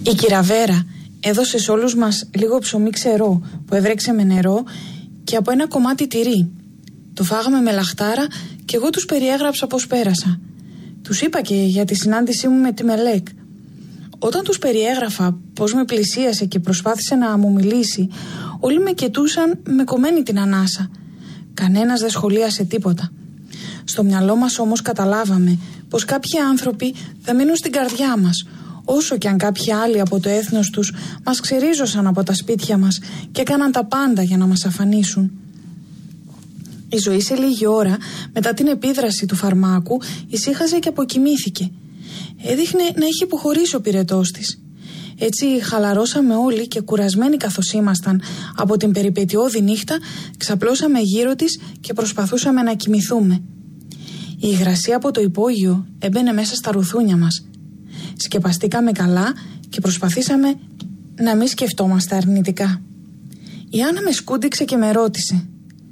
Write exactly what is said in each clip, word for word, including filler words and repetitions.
Η Κυραβέρα έδωσε σε όλους μας λίγο ψωμί ξερό που έβρεξε με νερό και από ένα κομμάτι τυρί. Το φάγαμε με λαχτάρα και εγώ τους περιέγραψα πώς πέρασα. Τους είπα και για τη συνάντησή μου με τη Μελέκ. Όταν τους περιέγραφα πώς με πλησίασε και προσπάθησε να μου μιλήσει, όλοι με κοιτούσαν με κομμένη την ανάσα. Κανένας δεν σχολίασε τίποτα. Στο μυαλό μας όμως καταλάβαμε πως κάποιοι άνθρωποι θα μείνουν στην καρδιά μας, όσο και αν κάποιοι άλλοι από το έθνος τους μας ξερίζωσαν από τα σπίτια μας και έκαναν τα πάντα για να μας αφανίσουν. Η ζωή σε λίγη ώρα μετά την επίδραση του φαρμάκου ησύχαζε και αποκοιμήθηκε. Έδειχνε να είχε υποχωρήσει ο πυρετός της. Έτσι χαλαρώσαμε όλοι και κουρασμένοι καθώς ήμασταν από την περιπετειώδη νύχτα, ξαπλώσαμε γύρω της και προσπαθούσαμε να κοιμηθούμε. Η υγρασία από το υπόγειο έμπαινε μέσα στα ρουθούνια μας. Σκεπαστήκαμε καλά και προσπαθήσαμε να μην σκεφτόμαστε αρνητικά. Η Άννα με σκούντιξε και με ρώτησε: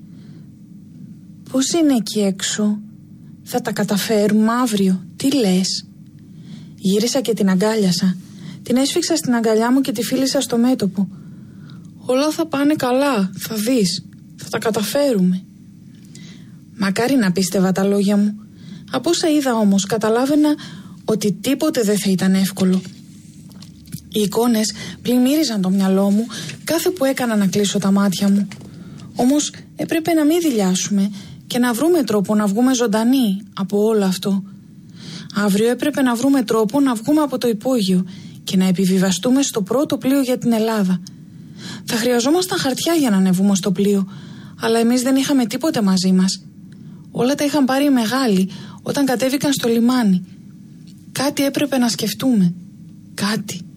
«Πώς είναι εκεί έξω? Θα τα καταφέρουμε αύριο? Τι λες?» Γύρισα και την αγκάλιασα. Την έσφιξα στην αγκαλιά μου και τη φίλησα στο μέτωπο. «Όλα θα πάνε καλά, θα δεις. Θα τα καταφέρουμε». Μακάρι να πίστευα τα λόγια μου. Από όσα είδα όμως καταλάβαινα ότι τίποτε δεν θα ήταν εύκολο. Οι εικόνες πλημμύριζαν το μυαλό μου κάθε που έκανα να κλείσω τα μάτια μου. Όμως έπρεπε να μην δειλιάσουμε και να βρούμε τρόπο να βγούμε ζωντανοί από όλο αυτό. Αύριο έπρεπε να βρούμε τρόπο να βγούμε από το υπόγειο και να επιβιβαστούμε στο πρώτο πλοίο για την Ελλάδα. Θα χρειαζόμασταν χαρτιά για να ανεβούμε στο πλοίο, αλλά εμείς δεν είχαμε τίποτε μαζί μας. Όλα τα είχαν πάρει οι μεγάλοι όταν κατέβηκαν στο λιμάνι. Κάτι έπρεπε να σκεφτούμε. Κάτι.